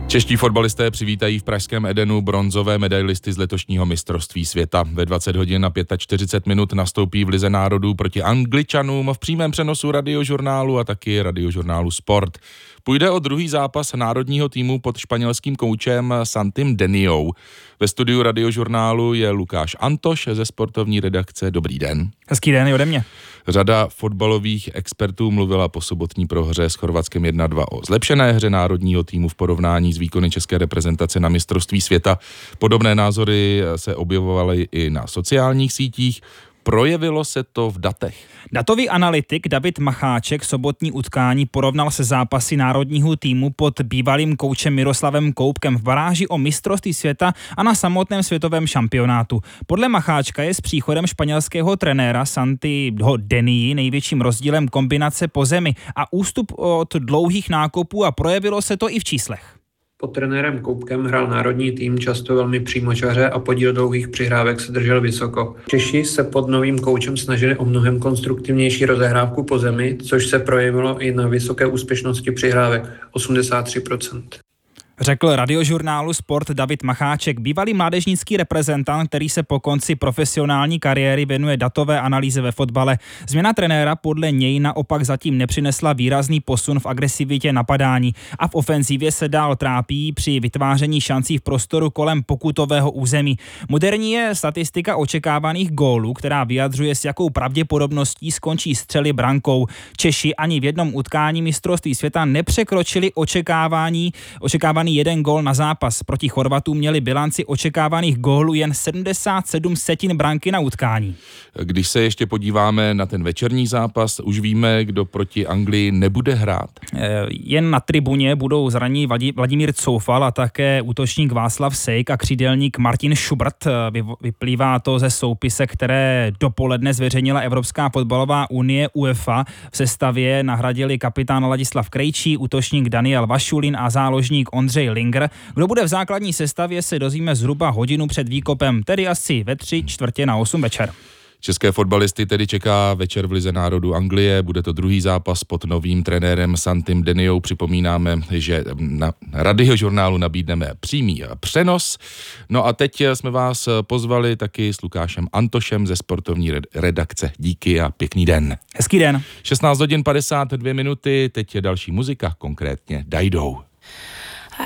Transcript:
Čeští fotbalisté přivítají v pražském Edenu bronzové medailisty z letošního mistrovství světa. Ve 20 hodin a 45 minut nastoupí v Lize národů proti Angličanům v přímém přenosu Radiožurnálu a taky Radiožurnálu Sport. Půjde o druhý zápas národního týmu pod španělským koučem Santim Deniou. Ve studiu Radiožurnálu je Lukáš Antoš ze sportovní redakce. Dobrý den. Hezký den i ode mě. Řada fotbalových expertů mluvila po sobotní prohře s Chorvatskem 1-2 o zlepšené hře národního týmu v porovnání s výkony české reprezentace na mistrovství světa. Podobné názory se objevovaly i na sociálních sítích. Projevilo se to v datech. Datový analytik David Macháček sobotní utkání porovnal se zápasy národního týmu pod bývalým koučem Miroslavem Koupkem v baráži o mistrovství světa a na samotném světovém šampionátu. Podle Macháčka je s příchodem španělského trenéra Santiho Denii největším rozdílem kombinace po zemi a ústup od dlouhých nákupů a projevilo se to i v číslech. Pod trenérem Koupkem hrál národní tým často velmi přímočaře a podíl dlouhých přihrávek se držel vysoko. Češi se pod novým koučem snažili o mnohem konstruktivnější rozehrávku po zemi, což se projevilo i na vysoké úspěšnosti přihrávek 83%. Řekl Radiožurnálu Sport David Macháček, bývalý mládežnický reprezentant, který se po konci profesionální kariéry věnuje datové analýze ve fotbale. Změna trenéra podle něj naopak zatím nepřinesla výrazný posun v agresivitě napadání a v ofenzivě se dál trápí při vytváření šancí v prostoru kolem pokutového území. Moderní je statistika očekávaných gólů, která vyjadřuje, s jakou pravděpodobností skončí střely brankou. Češi ani v jednom utkání mistrovství světa nepřekročili očekávaný jeden gól na zápas. Proti Chorvatům měli bilanci očekávaných gólů jen 77 setin branky na utkání. Když se ještě podíváme na ten večerní zápas, už víme, kdo proti Anglii nebude hrát. Jen na tribuně budou zranění Vladimír Coufal a také útočník Václav Sejk a křídelník Martin Schubert. Vyplývá to ze soupise, které dopoledne zveřejnila Evropská fotbalová unie UEFA. V sestavě nahradili kapitán Ladislav Krejčí, útočník Daniel Vašulin a záložník Ondřej Linger. Kdo bude v základní sestavě, se dozvíme zhruba hodinu před výkopem, tedy asi ve 7:45 večer. České fotbalisty tedy čeká večer v Lize národů Anglie. Bude to druhý zápas pod novým trenérem Santim Deniou. Připomínáme, že na Radiožurnálu nabídneme přímý přenos. No a teď jsme vás pozvali taky s Lukášem Antošem ze sportovní redakce. Díky a pěkný den. Hezký den. 16 hodin 52 minuty, teď je další muzika, konkrétně Dajdou.